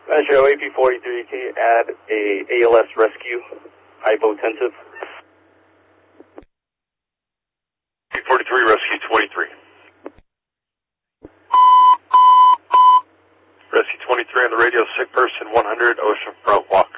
Metro AP43, can you add a ALS rescue, hypotensive? AP43, rescue 23. Rescue 23 on the radio, sick person 100, oceanfront walk.